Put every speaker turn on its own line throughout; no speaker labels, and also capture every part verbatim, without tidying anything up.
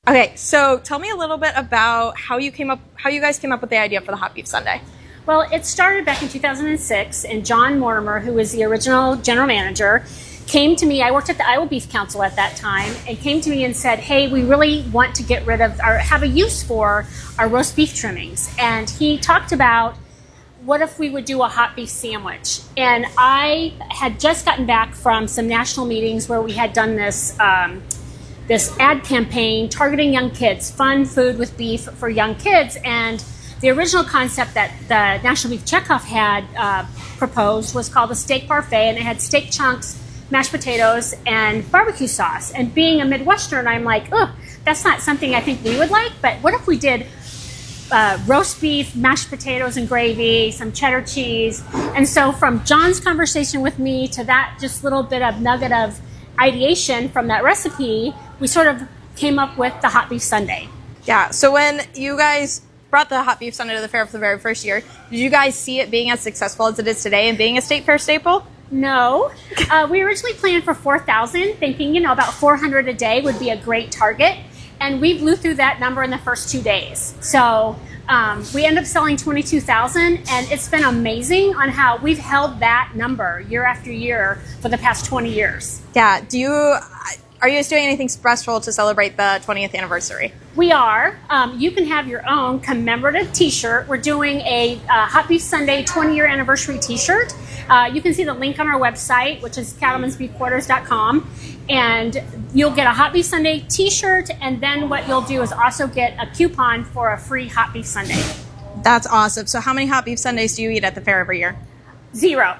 Okay, so tell me a little bit about how you came up, how you guys came up with the idea for the Hot Beef Sundae.
Well, it started back in two thousand six, and John Mortimer, who was the original general manager, came to me. I worked at the Iowa Beef Council at that time, and came to me and said, hey, we really want to get rid of, or have a use for our roast beef trimmings. And he talked about, what if we would do a hot beef sandwich? And I had just gotten back from some national meetings where we had done this um, this ad campaign targeting young kids, fun food with beef for young kids. And the original concept that the National Beef Checkoff had uh, proposed was called a steak parfait, and it had steak chunks, mashed potatoes, and barbecue sauce. And being a Midwestern, I'm like, oh, that's not something I think we would like, but what if we did uh, roast beef, mashed potatoes and gravy, some cheddar cheese? And so from John's conversation with me to that just little bit of nugget of ideation from that recipe, we sort of came up with the Hot Beef Sundae.
Yeah, so when you guys brought the Hot Beef Sundae to the fair for the very first year, did you guys see it being as successful as it is today and being a state fair staple?
No. Uh, we originally planned for four thousand, thinking, you know, about four hundred a day would be a great target. And we blew through that number in the first two days. So um, we ended up selling twenty-two thousand, and it's been amazing on how we've held that number year after year for the past twenty years.
Yeah. Do you... Are you guys doing anything special to celebrate the twentieth anniversary?
We are. Um, you can have your own commemorative t-shirt. We're doing a uh, Hot Beef Sundae twenty year anniversary t-shirt. Uh, you can see the link on our website, which is cattlemen's beef quarters dot com. And you'll get a Hot Beef Sundae t-shirt, and then what you'll do is also get a coupon for a free Hot Beef Sundae.
That's awesome. So how many Hot Beef Sundaes do you eat at the fair every year?
Zero.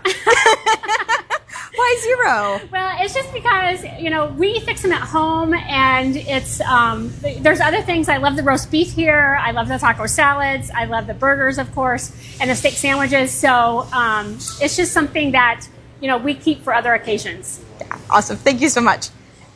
Why zero?
Well, it's just because, you know, we fix them at home, and it's, um, there's other things. I love the roast beef here. I love the taco salads. I love the burgers, of course, and the steak sandwiches. So um, it's just something that, you know, we keep for other occasions.
Yeah, awesome. Thank you so much.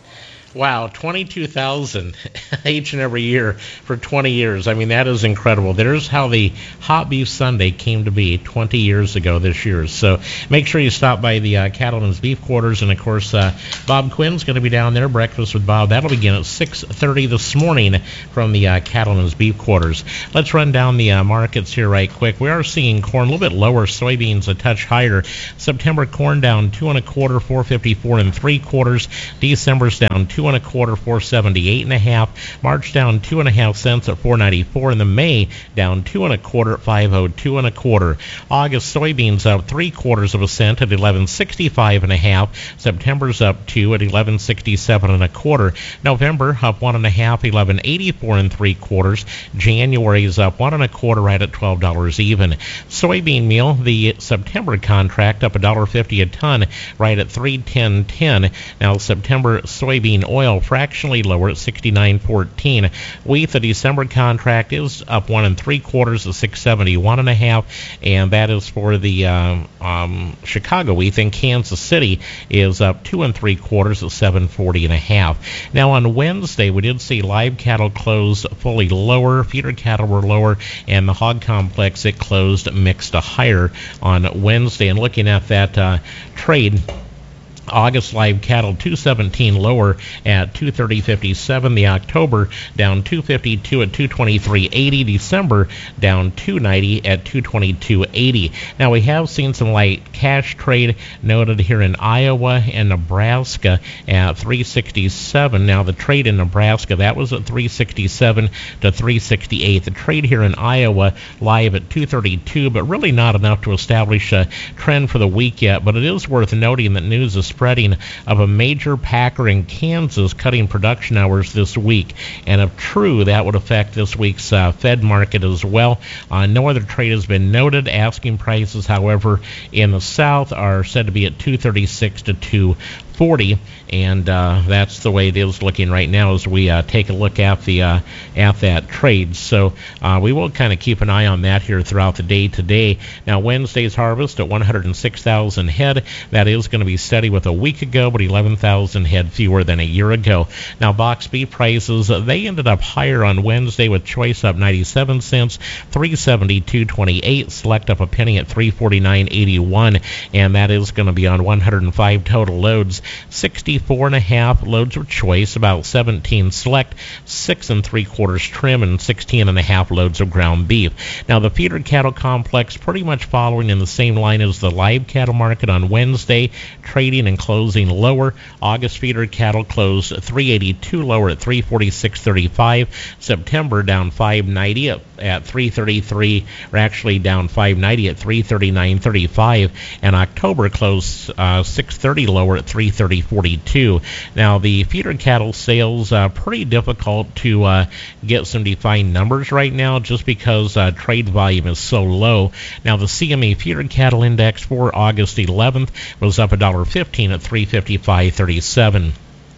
Wow, twenty-two thousand each and every year for twenty years. I mean, that is incredible. There's how the Hot Beef Sundae came to be twenty years ago this year. So make sure you stop by the uh, Cattlemen's Beef Quarters. And, of course, uh, Bob Quinn's going to be down there, Breakfast with Bob. That'll begin at six thirty this morning from the uh, Cattlemen's Beef Quarters. Let's run down the uh, markets here right quick. We are seeing corn a little bit lower, soybeans a touch higher. September corn down two and a quarter, four fifty-four and three quarters. December's down two and a quarter, four seventy-eight and a half. March down two and a half cents at four ninety-four, and the May down two and a quarter at five oh two and a quarter. August soybeans up three quarters of a cent at eleven sixty-five and a half. September's up two at eleven sixty-seven and a quarter. November up one and a half, eleven eighty-four and three quarters. January's up one and a quarter, right at twelve dollars even. Soybean meal, the September contract up a dollar fifty a ton, right at three ten ten. Now September soybean oil fractionally lower at sixty-nine fourteen. Wheat, the December contract is up one and three quarters at six seventy-one and a half, and that is for the uh, um, Chicago wheat. In Kansas City is up two and three quarters at seven forty and a half. Now on Wednesday we did see live cattle close fully lower, feeder cattle were lower, and the hog complex it closed mixed to higher on Wednesday. And looking at that uh, trade, August live cattle two seventeen lower at two thirty fifty-seven. The October down two fifty-two at two twenty-three eighty. December down two ninety at two twenty-two eighty. Now we have seen some light cash trade noted here in Iowa and Nebraska at three sixty-seven. Now the trade in Nebraska, that was at three sixty-seven to three sixty-eight. The trade here in Iowa live at two thirty-two, but really not enough to establish a trend for the week yet. But it is worth noting that news is spreading of a major packer in Kansas cutting production hours this week. And if true, that would affect this week's uh, Fed market as well. Uh, no other trade has been noted. Asking prices, however, in the South are said to be at two thirty-six to two forty, and uh, that's the way it is looking right now as we uh, take a look at the uh, at that trade. So uh, we will kind of keep an eye on that here throughout the day today. Now Wednesday's harvest at one hundred six thousand head. That is going to be steady with a week ago, but eleven thousand head fewer than a year ago. Now box beef prices, they ended up higher on Wednesday with choice up ninety-seven cents, three seventy-two twenty-eight. Select up a penny at three forty-nine eighty-one, and that is going to be on one hundred five total loads. sixty-four and a half loads of choice, about seventeen select, six and three quarters trim, and sixteen and a half loads of ground beef. Now, the feeder cattle complex pretty much following in the same line as the live cattle market on Wednesday, trading and closing lower. August feeder cattle closed three eighty-two lower at three forty-six thirty-five. September down five ninety at, at three thirty-three, or actually down five ninety at three thirty-nine thirty-five, and October closed uh, six thirty lower at three thirty forty-two. Now, the feeder cattle sales uh, pretty difficult to uh, get some defined numbers right now, just because uh, trade volume is so low. Now, the C M E feeder cattle index for August eleventh was up one dollar fifteen at three fifty-five thirty-seven.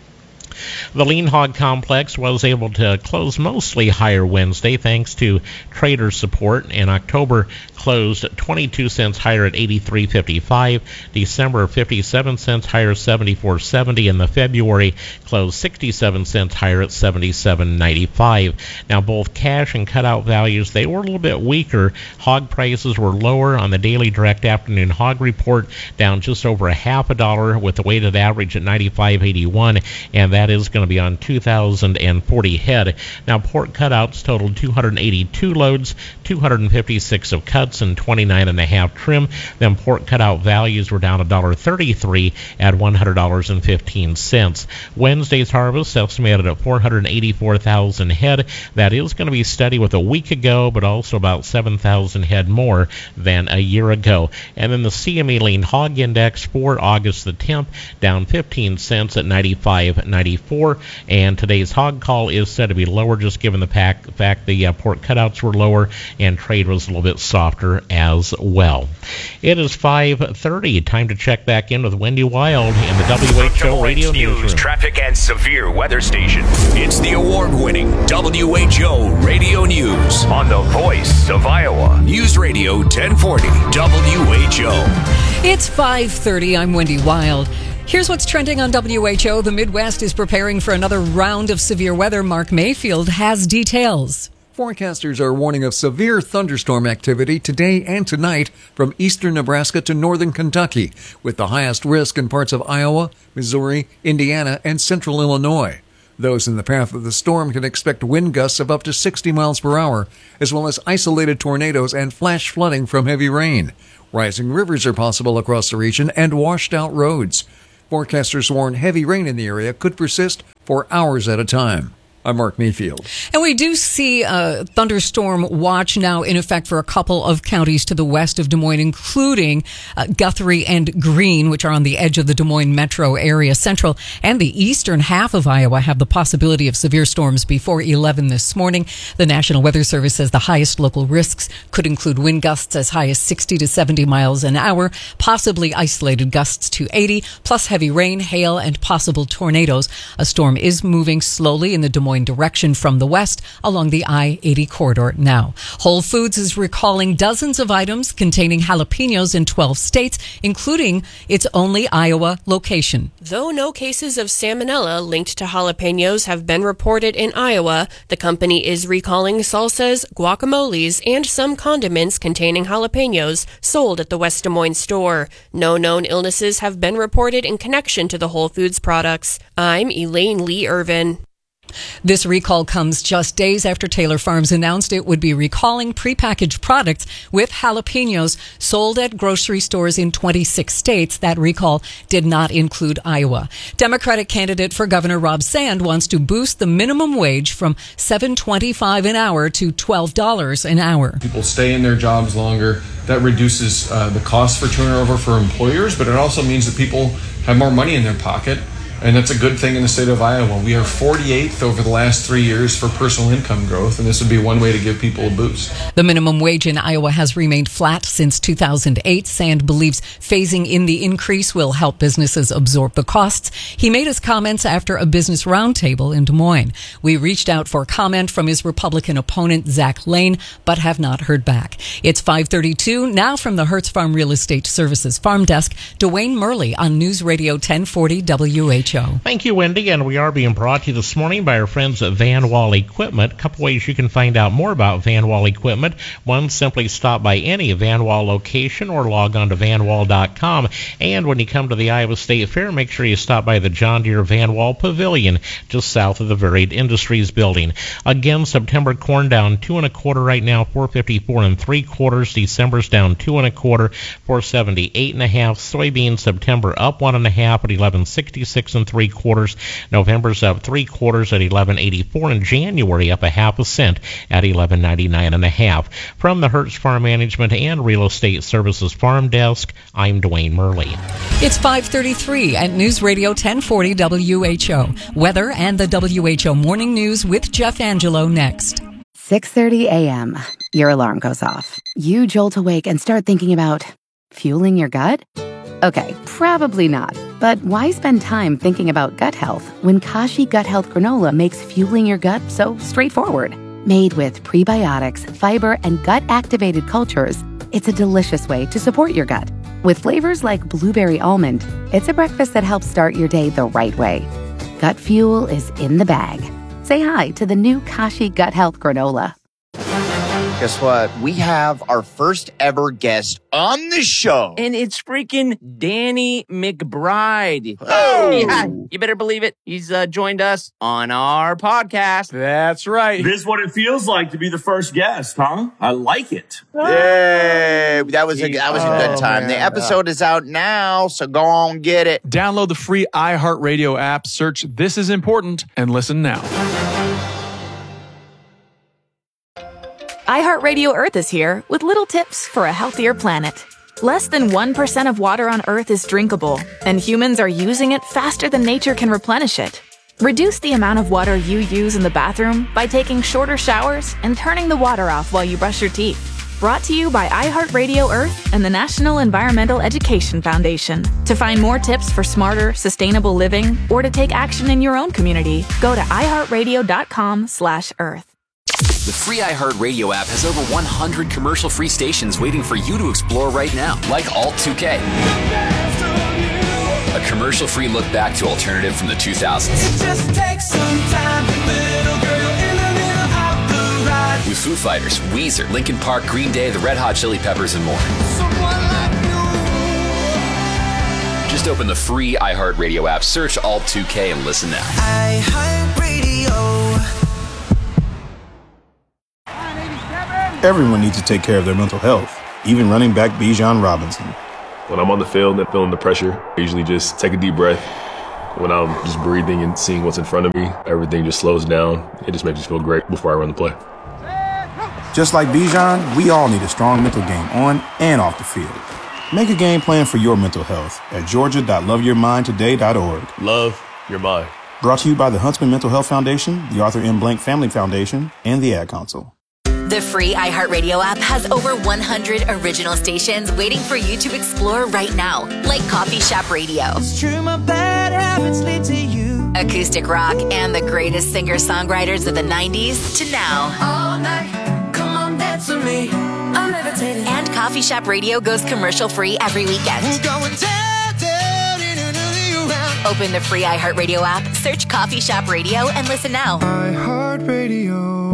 The lean hog complex was able to close mostly higher Wednesday thanks to trader support, and October closed twenty-two cents higher at eighty-three fifty-five, December fifty-seven cents higher, seventy-four seventy, and the February closed sixty-seven cents higher at seventy-seven ninety-five. Now, both cash and cutout values, they were a little bit weaker. Hog prices were lower on the daily direct afternoon hog report, down just over a half a dollar with the weighted average at ninety-five eighty-one, and that is going to be on two thousand forty head. Now, pork cutouts totaled two hundred eighty-two loads, two hundred fifty-six of cuts, and twenty-nine and a half trim. Then pork cutout values were down one dollar thirty-three at one hundred dollars and fifteen cents. Wednesday's harvest estimated at four hundred eighty-four thousand head. That is going to be steady with a week ago, but also about seven thousand head more than a year ago. And then the C M E lean hog index for August the tenth down fifteen cents at ninety-five ninety-four. And today's hog call is said to be lower, just given the pack, fact the uh, pork cutouts were lower and trade was a little bit softer as well. It is five thirty. Time to check back in with Wendy Wild in the W H O Radio
News,
Newsroom.
Traffic and severe weather station. It's the award-winning W H O Radio News on the voice of Iowa. News Radio ten forty W H O.
It's five thirty. I'm Wendy Wild. Here's what's trending on W H O. The Midwest is preparing for another round of severe weather. Mark Mayfield has details.
Forecasters are warning of severe thunderstorm activity today and tonight from eastern Nebraska to northern Kentucky, with the highest risk in parts of Iowa, Missouri, Indiana, and central Illinois. Those in the path of the storm can expect wind gusts of up to sixty miles per hour, as well as isolated tornadoes and flash flooding from heavy rain. Rising rivers are possible across the region and washed out roads. Forecasters warn heavy rain in the area could persist for hours at a time. I'm Mark Mayfield.
And we do see a thunderstorm watch now in effect for a couple of counties to the west of Des Moines, including uh, Guthrie and Greene, which are on the edge of the Des Moines metro area. Central and the eastern half of Iowa have the possibility of severe storms before eleven this morning. The National Weather Service says the highest local risks could include wind gusts as high as sixty to seventy miles an hour, possibly isolated gusts to eighty, plus heavy rain, hail, and possible tornadoes. A storm is moving slowly in the Des Moines direction from the west along the I eighty corridor now. Whole Foods is recalling dozens of items containing jalapenos in twelve states, including its only Iowa location.
Though no cases of salmonella linked to jalapenos have been reported in Iowa, the company is recalling salsas, guacamoles, and some condiments containing jalapenos sold at the West Des Moines store. No known illnesses have been reported in connection to the Whole Foods products. I'm Elaine Lee Irvin.
This recall comes just days after Taylor Farms announced it would be recalling prepackaged products with jalapenos sold at grocery stores in twenty-six states. That recall did not include Iowa. Democratic candidate for Governor Rob Sand wants to boost the minimum wage from seven twenty-five an hour to twelve dollars an hour.
People stay in their jobs longer. That reduces uh, the cost for turnover for employers, but it also means that people have more money in their pocket. And that's a good thing in the state of Iowa. We are forty-eighth over the last three years for personal income growth, and this would be one way to give people a boost.
The minimum wage in Iowa has remained flat since two thousand eight. Sand believes phasing in the increase will help businesses absorb the costs. He made his comments after a business roundtable in Des Moines. We reached out for comment from his Republican opponent, Zach Lane, but have not heard back. It's five thirty-two. Now from the Hertz Farm Real Estate Services Farm Desk, Dwayne Murley on News Radio ten forty W H O. H O.
Thank you, Wendy, and we are being brought to you this morning by our friends at Van Wall Equipment. A couple ways you can find out more about Van Wall Equipment. One, simply stop by any Van Wall location or log on to van wall dot com. And when you come to the Iowa State Fair, make sure you stop by the John Deere Van Wall Pavilion just south of the Varied Industries building. Again, September corn down two and a quarter right now, four fifty-four and three quarters. December's down two and a quarter, four seventy-eight and a half. Soybeans September up one and a half at eleven sixty-six and three quarters. November's up three quarters at eleven eighty-four, and January up a half a cent at eleven ninety-nine and a half. From the Hertz Farm Management and Real Estate Services Farm Desk, I'm Dwayne Murley.
It's five thirty-three at News Radio ten forty W H O. Weather and the W H O Morning News with Jeff Angelo next.
six thirty a.m. Your alarm goes off. You jolt awake and start thinking about fueling your gut? Okay, probably not. But why spend time thinking about gut health when Kashi Gut Health Granola makes fueling your gut so straightforward? Made with prebiotics, fiber, and gut-activated cultures, it's a delicious way to support your gut. With flavors like blueberry almond, it's a breakfast that helps start your day the right way. Gut fuel is in the bag. Say hi to the new Kashi Gut Health Granola.
Guess what? We have our first ever guest on the show.
And it's freaking Danny McBride.
Oh!
Yeah, you better believe it. He's uh, joined us on our podcast.
That's right.
This is what it feels like to be the first guest, huh? I like it.
Yay! That was a, that was a good time.
Oh,
the episode is out now, so go on, get it.
Download the free iHeartRadio app, search This Is Important, and listen now.
iHeartRadio Earth is here with little tips for a healthier planet. Less than one percent of water on Earth is drinkable, and humans are using it faster than nature can replenish it. Reduce the amount of water you use in the bathroom by taking shorter showers and turning the water off while you brush your teeth. Brought to you by iHeartRadio Earth and the National Environmental Education Foundation. To find more tips for smarter, sustainable living, or to take action in your own community, go to iHeartRadio.com slash Earth.
The free iHeartRadio app has over one hundred commercial-free stations waiting for you to explore right now, like Alt two K. A commercial-free look back to alternative from the two thousands. It just takes some time, little girl in the middle of the ride. With Foo Fighters, Weezer, Linkin Park, Green Day, the Red Hot Chili Peppers, and more. Like just open the free iHeartRadio app, search Alt two K, and listen now. iHeartRadio.
Everyone needs to take care of their mental health, even running back Bijan Robinson.
When I'm on the field and feeling the pressure, I usually just take a deep breath. When I'm just breathing and seeing what's in front of me, everything just slows down. It just makes me feel great before I run the play.
Just like Bijan, we all need a strong mental game on and off the field. Make a game plan for your mental health at georgia dot love your mind today dot org.
Love your mind.
Brought to you by the Huntsman Mental Health Foundation, the Arthur M. Blank Family Foundation, and the Ad Council.
The free iHeartRadio app has over one hundred original stations waiting for you to explore right now, like Coffee Shop Radio, it's true, my bad habits lead to you, acoustic rock, and the greatest singer-songwriters of the nineties to now. All night, come on, dance with me. I'm levitating. And Coffee Shop Radio goes commercial-free every weekend. We're going down, down, in another round. Open the free iHeartRadio app, search Coffee Shop Radio, and listen now.
iHeartRadio.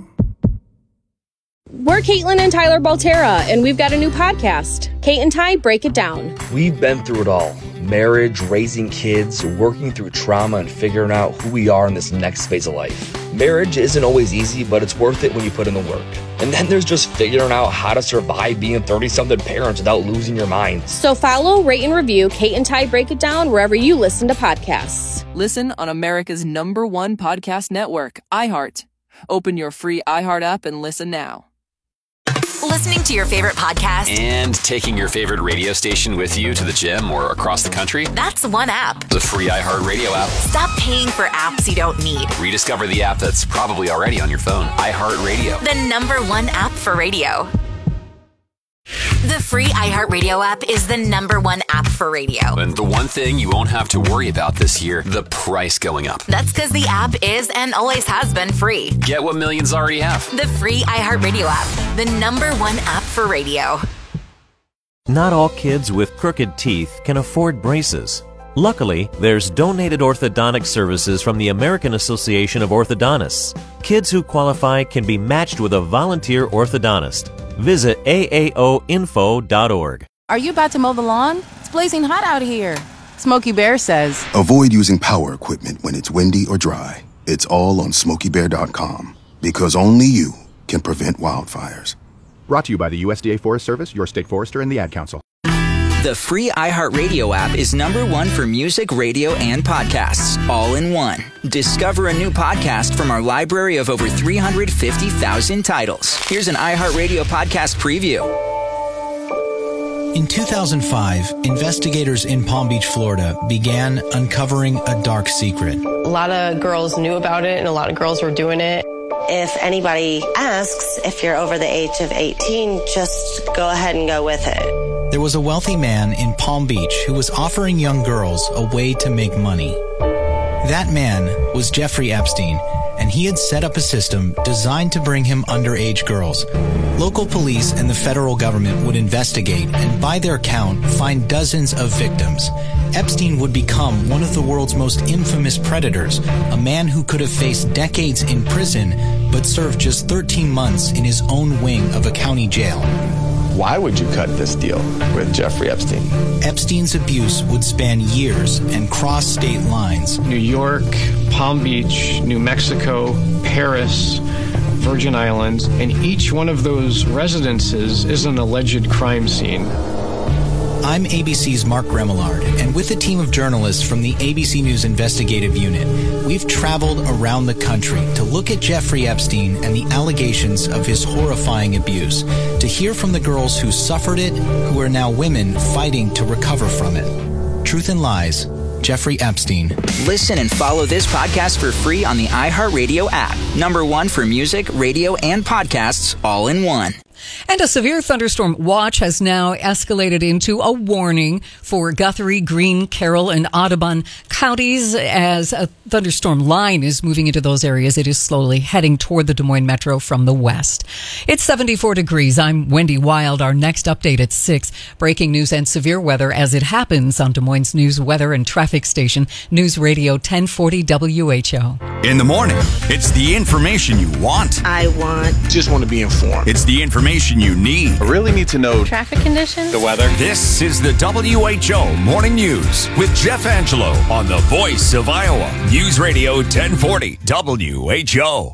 We're Caitlin and Tyler Baltera, and we've got a new podcast, Kate and Ty Break It Down.
We've been through it all. Marriage, raising kids, working through trauma, and figuring out who we are in this next phase of life. Marriage isn't always easy, but it's worth it when you put in the work. And then there's just figuring out how to survive being thirty-something parents without losing your mind.
So follow, rate, and review Kate and Ty Break It Down wherever you listen to podcasts.
Listen on America's number one podcast network, iHeart. Open your free iHeart app and listen now.
Listening to your favorite podcast
and taking your favorite radio station with you to the gym or across the country?
That's one app.
The free iHeartRadio app.
Stop paying for apps you don't need.
Rediscover the app that's probably already on your phone. iHeartRadio.
The number one app for radio. The free iHeartRadio app is the number one app for radio.
And the one thing you won't have to worry about this year, the price going up.
That's because the app is and always has been free.
Get what millions already have.
The free iHeartRadio app, the number one app for radio.
Not all kids with crooked teeth can afford braces.
Luckily, there's donated orthodontic services from the American Association of Orthodontists. Kids who qualify can be matched with a volunteer orthodontist. Visit A A O info dot org.
Are you about to mow the lawn? It's blazing hot out here. Smokey Bear says,
avoid using power equipment when it's windy or dry. It's all on smokey bear dot com, because only you can prevent wildfires.
Brought to you by the U S D A Forest Service, your state forester, and the Ad Council.
The free iHeartRadio app is number one for music, radio, and podcasts, all in one. Discover a new podcast from our library of over three hundred fifty thousand titles. Here's an iHeartRadio podcast preview.
In two thousand five, investigators in Palm Beach, Florida, began uncovering a dark secret.
A lot of girls knew about it, and a lot of girls were doing it.
If anybody asks if you're over the age of eighteen, just go ahead and go with it.
There was a wealthy man in Palm Beach who was offering young girls a way to make money. That man was Jeffrey Epstein, and he had set up a system designed to bring him underage girls. Local police and the federal government would investigate and, by their count, find dozens of victims. Epstein would become one of the world's most infamous predators, a man who could have faced decades in prison but served just thirteen months in his own wing of a county jail.
Why would you cut this deal with Jeffrey Epstein?
Epstein's abuse would span years and cross state lines.
New York, Palm Beach, New Mexico, Paris, Virgin Islands, and each one of those residences is an alleged crime scene.
I'm A B C's Mark Remillard, and with a team of journalists from the A B C News Investigative Unit, we've traveled around the country to look at Jeffrey Epstein and the allegations of his horrifying abuse, to hear from the girls who suffered it, who are now women fighting to recover from it. Truth and Lies, Jeffrey Epstein.
Listen and follow this podcast for free on the iHeartRadio app. Number one for music, radio, and podcasts, all in one.
And a severe thunderstorm watch has now escalated into a warning for Guthrie, Greene, Carroll, and Audubon counties as a thunderstorm line is moving into those areas. It is slowly heading toward the Des Moines Metro from the west. It's seventy-four degrees. I'm Wendy Wild. Our next update at six. Breaking news and severe weather as it happens on Des Moines News Weather and Traffic Station, News Radio ten forty W H O.
In the morning, it's the information you want.
I want.
Just want to be informed.
It's the information you need.
I really need to know
Traffic conditions?
the weather.
This is the W H O Morning News with Jeff Angelo on the Voice of Iowa. News Radio ten forty W H O.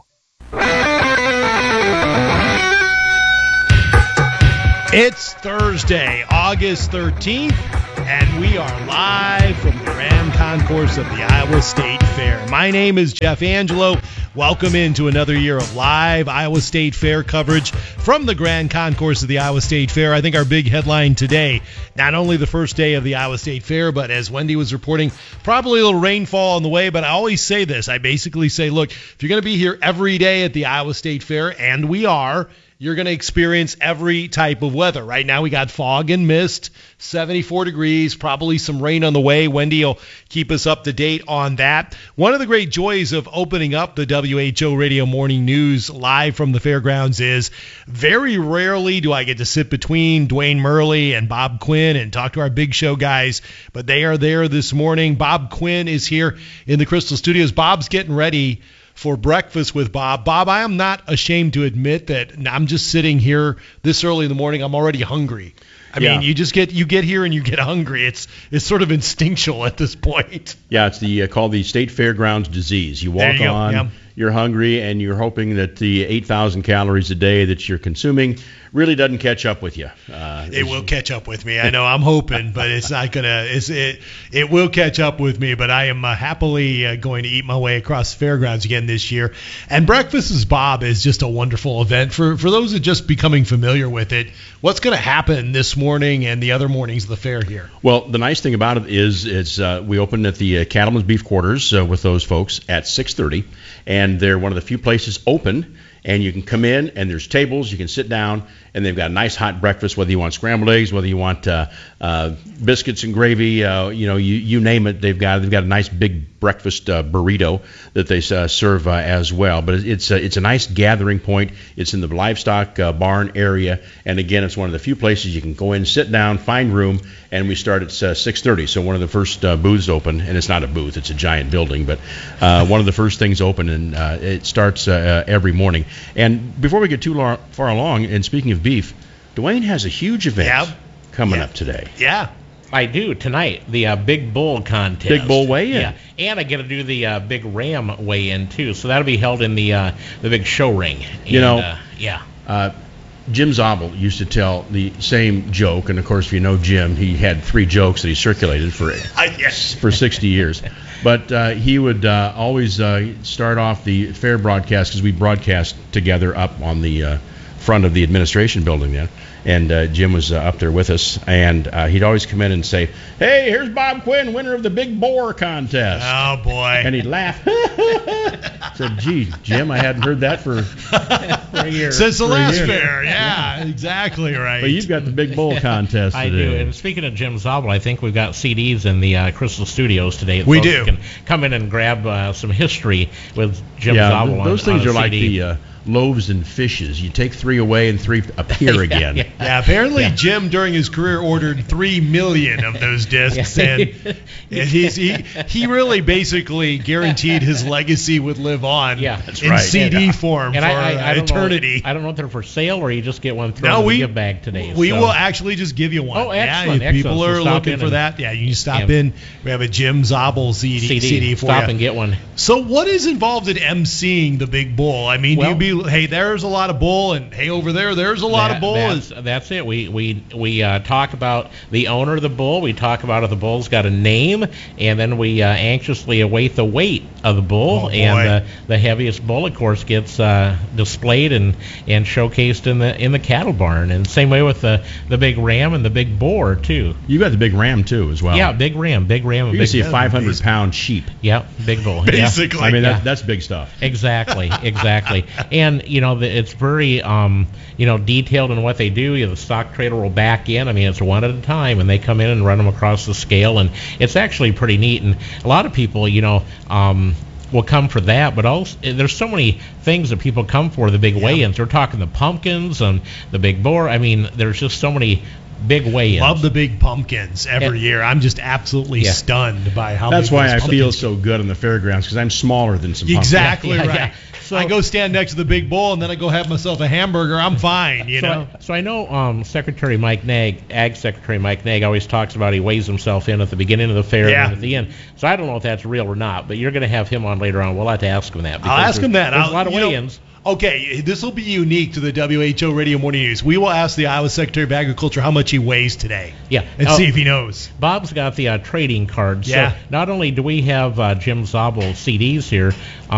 It's Thursday, August thirteenth, and we are live from the Grand Concourse of the Iowa State Fair. My name is Jeff Angelo. Welcome into another year of live Iowa State Fair coverage from the Grand Concourse of the Iowa State Fair. I think our big headline today, not only the first day of the Iowa State Fair, but as Wendy was reporting, probably a little rainfall on the way. But I always say this. I basically say, look, if you're going to be here every day at the Iowa State Fair, and we are, you're going to experience every type of weather. Right now we got fog and mist, seventy-four degrees, probably some rain on the way. Wendy will keep us up to date on that. One of the great joys of opening up the W H O Radio Morning News live from the fairgrounds is very rarely do I get to sit between Dwayne Murley and Bob Quinn and talk to our big show guys, but they are there this morning. Bob Quinn is here in the Crystal Studios. Bob's getting ready for breakfast with Bob. Bob, I am not ashamed to admit that I'm just sitting here this early in the morning. I'm already hungry. I yeah. mean, you just get you get here and you get hungry. It's it's sort of instinctual at this point.
Yeah, it's the uh, called the State Fairgrounds disease. You walk
you
on, yeah. you're hungry, and you're hoping that the eight thousand calories a day that you're consuming really doesn't catch up with you.
Uh, it will catch up with me. I know. I'm hoping, but it's not gonna. It's, it it will catch up with me. But I am uh, happily uh, going to eat my way across the fairgrounds again this year. And Breakfast with Bob is just a wonderful event for for those that are just becoming familiar with it. What's going to happen this morning and the other mornings of the fair here?
Well, the nice thing about it is it's uh, we open at the uh, Cattleman's Beef Quarters uh, with those folks at six thirty, and they're one of the few places open. and you can come in, and there's tables. You can sit down, and they've got a nice hot breakfast, whether you want scrambled eggs, whether you want uh, uh, biscuits and gravy, uh, you know, you, you name it. They've got they've got a nice big breakfast uh, burrito that they uh, serve uh, as well. But it's a, it's a nice gathering point. It's in the livestock uh, barn area, and again, it's one of the few places you can go in, sit down, find room, and we start at uh, six thirty. So one of the first uh, booths open, and it's not a booth, it's a giant building, but uh, one of the first things open, and uh, it starts uh, uh, every morning. And before we get too lar- far along, and speaking of beef, Dwayne has a huge event
yeah.
coming
yeah.
up today.
Yeah.
I do tonight, the uh, Big Bull contest.
Big Bull weigh-in.
Yeah, and I get to do the uh, Big Ram weigh-in too. So that'll be held in the uh, the big show ring. And,
you know,
uh, yeah.
Uh, Jim Zabel used to tell the same joke, and of course, if you know Jim, he had three jokes that he circulated for
yes.
for sixty years. But uh, he would uh, always uh, start off the fair broadcast, because we broadcast together up on the uh, front of the administration building then. And uh, Jim was uh, up there with us, and uh, he'd always come in and say, "Hey, here's Bob Quinn, winner of the Big Boar contest."
Oh, boy.
And he'd laugh. Said, "Gee, Jim, I hadn't heard that for, for a year."
Since the
for
last fair, yeah, yeah, exactly right.
But you've got the Big Bull contest
I
today.
do. And speaking of Jim Zabel, I think we've got C Ds in the uh, Crystal Studios today.
We
folks
do.
Can come in and grab uh, some history with Jim
yeah,
Zabel
th-
on
those things
on a
are like
C D.
the... Uh, loaves and fishes. You take three away and three appear
yeah,
again.
Yeah,
yeah apparently
yeah.
Jim during his career ordered three million of those discs, and, and he's, he he really basically guaranteed his legacy would live on
yeah,
that's
in
right.
C D
and,
form
and
for
I, I, I don't
eternity.
Know, I don't know if they're for sale or you just get one thrown
no,
in
we,
the gift bag today.
We
so.
will actually just give you one.
Oh,
Yeah,
excellent.
if people
excellent.
are
so
looking for
and,
that, yeah, you can stop
and,
in. We have a Jim Zabel C D,
C D,
C D for
stop
you.
and get one.
So what is involved in emceeing the Big Bull? I mean,
well,
do you be, hey, there's a lot of bull, and hey, over there, there's a lot
that,
of bull.
That's, that's it. We we we uh, talk about the owner of the bull. We talk about if the bull's got a name, and then we uh, anxiously await the weight of the bull.
Oh,
and uh, the heaviest bull, of course, gets uh, displayed and, and showcased in the in the cattle barn. And same way with the, the big ram and the big boar too.
You got the big ram too, as well.
Yeah, big ram, big ram.
You
and
can
big
see a five hundred pound sheep.
Yeah, big bull.
Basically,
yeah. I mean
yeah.
that, that's big stuff.
Exactly, exactly. And you know, the, it's very um, you know, detailed in what they do. You know, the stock trader will back in. I mean, it's one at a time, and they come in and run them across the scale, and it's actually pretty neat. And a lot of people, you know, um, will come for that, but also there's so many things that people come for the big yeah. weigh-ins. They're talking the pumpkins and the big boar. I mean, there's just so many big weigh-ins.
Love the big pumpkins every and, year. I'm just absolutely
yeah.
stunned by how
That's
big
why I
pumpkins.
feel so good on the fairgrounds, because I'm smaller than some
exactly
pumpkins.
Exactly
yeah,
right.
yeah. So,
I go stand next to the big bull, and then I go have myself a hamburger. I'm fine, you
so
know.
I, so I know um, Secretary Mike Nag, Ag Secretary Mike Nag, always talks about he weighs himself in at the beginning of the fair
yeah.
and at the end. So I don't know if that's real or not, but you're going to have him on later on. We'll have to ask him that.
I'll ask him that.
There's
I'll,
a lot of weigh-ins.
Know, Okay, this will be unique to the W H O Radio Morning News. We will ask the Iowa Secretary of Agriculture how much he weighs today.
Yeah.
And
oh,
see if he knows.
Bob's got the uh, trading card.
Yeah.
So not only do we have uh, Jim Zabel C Ds here,